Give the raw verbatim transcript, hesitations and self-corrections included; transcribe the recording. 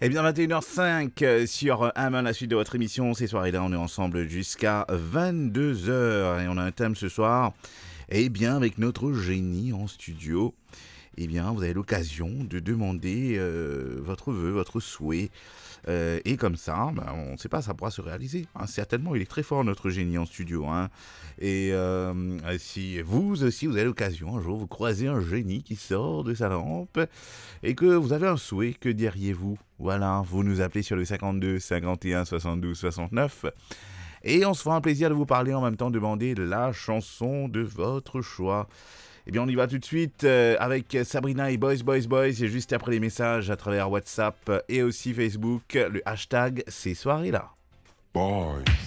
Eh bien, vingt et une heures cinq euh, sur Amin, la suite de votre émission. Ces soirées-là, on est ensemble jusqu'à vingt-deux heures. Et on a un thème ce soir. Eh bien, avec notre génie en studio, eh bien, vous avez l'occasion de demander euh, votre vœu, votre souhait. Euh, et comme ça, ben, on ne sait pas, ça pourra se réaliser. Hein. Certainement, il est très fort, notre génie en studio. Hein. Et euh, si vous aussi, vous avez l'occasion, un jour, vous croisez un génie qui sort de sa lampe et que vous avez un souhait, que diriez-vous? Voilà, vous nous appelez sur le cinquante-deux cinquante et un soixante-douze soixante-neuf. Et on se fera un plaisir de vous parler en même temps, demander la chanson de votre choix. Eh bien, on y va tout de suite euh, avec Sabrina et Boys, Boys, Boys. Et juste après les messages à travers WhatsApp et aussi Facebook, le hashtag ces soirées-là. Boys.